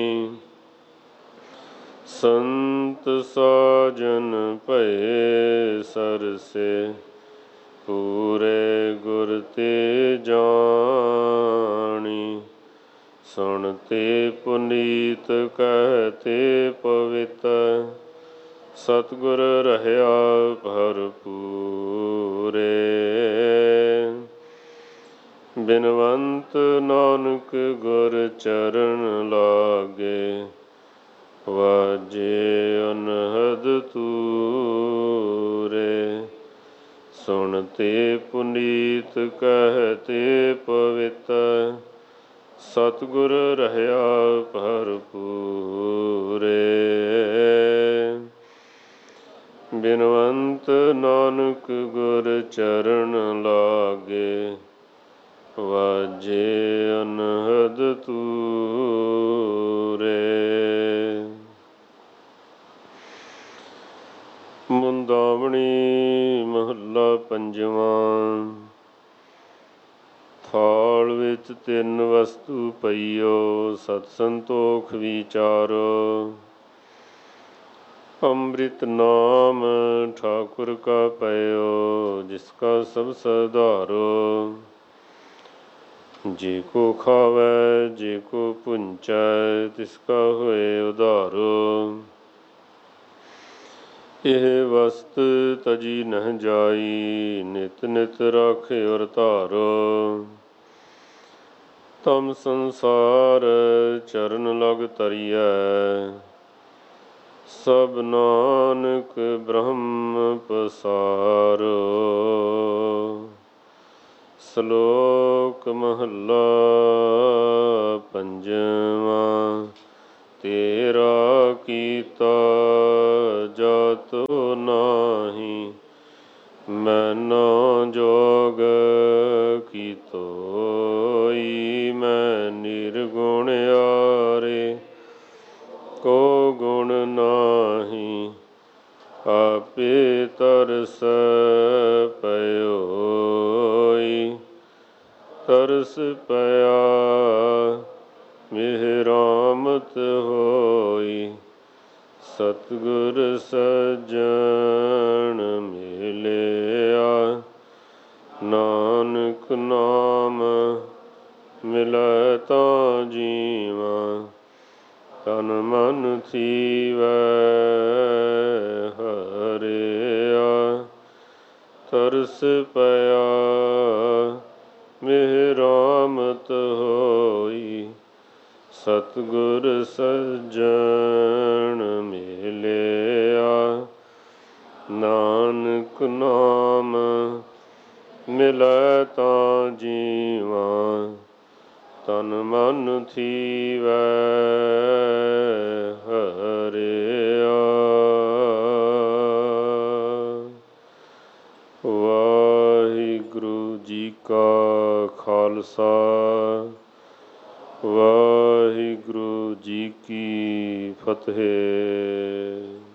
संत साजन भये सरसे, पूरे गुर ते जानी। सुनते पुनीत कहते पवित्र, सतगुर रहया भरपूरे। बिनवंत नानक गुर चरण लागे, वाजे अनहद तूरे। सुनते पुनीत कहते पवित्र, सतगुर रहया भरपूरे। बिनवंत नानक गुर चरण लागे, वाजे अनहद तूरे। ਮੁੰਦਾਵਣੀ ਮਹੱਲਾ ਪੰਜਵਾਂ। ਥਾਲ ਵਿੱਚ ਤਿੰਨ ਵਸਤੂ ਪਈਓ, ਸਤ ਸੰਤੋਖ ਵਿਚਾਰੋ। ਅੰਮ੍ਰਿਤ ਨਾਮ ਠਾਕੁਰ ਕਾ ਪਇਓ, ਜਿਸ ਕਾ ਸਭ ਸਧਾਰੋ। ਜੇ ਕੋ ਖਾਵੈ ਜੇ ਕੋ ਪੁੰਚੈ, ਤਿਸ ਕਾ ਹੋਏ ਉਧਾਰੋ। ਇਹ ਵਸਤ ਤਜੀ ਨਹਿ ਜਾਈ, ਨਿਤ ਨਿਤ ਰਾਖਿ ਧਾਰੋ। ਤਮ ਸੰਸਾਰ ਚਰਨ ਲਗ ਤਰੀਐ, ਸਭ ਨਾਨਕ ਬ੍ਰਹਮ ਪਸਾਰੋ। ਸ਼ਲੋਕ ਮਹੱਲਾ ਪੰਜਵਾਂ। ਤੇਰਾ ਕੀਤਾ ਜਾਤੁ ਨਾਹੀ, ਮੈਨੋ ਜੋਗ ਕੀਤੋਈ। ਮੈਂ ਨਿਰਗੁਣ ਆਰੇ, ਕੋ ਗੁਣ ਨਾਹੀ। ਆਪੇ ਤਰਸ ਪਇਓਈ, ਤਰਸ ਪਿਆ ਮਿਹਰਾਮਤ ਹੋਈ। ਸਤਿਗੁਰ ਸੱਜਣ ਮਿਲਿਆ, ਨਾਨਕ ਨਾਮ ਮਿਲੈ ਤਾਂ ਜੀਵਾਂ। ਤਨ ਮਨ ਥੀਵੈ ਹਰਿਆ, ਤਰਸ ਪਿਆ ਮਿਹਰਾਮਤ ਹੋਈ। ਸਤਿਗੁਰ ਸੱਜਣ ਮਿਲਿਆ, ਨਾਨਕ ਨਾਮ ਮਿਲੈ ਤਾਂ ਜੀਵਾਂ। ਤਨ ਮਨ ਥੀਵੈ ਹਰਿਆ। ਵਾਹਿਗੁਰੂ ਜੀ ਕਾ ਖਾਲਸਾ, ਵਾਹਿਗੁਰੂ ਜੀ ਕੀ ਫਤਿਹ।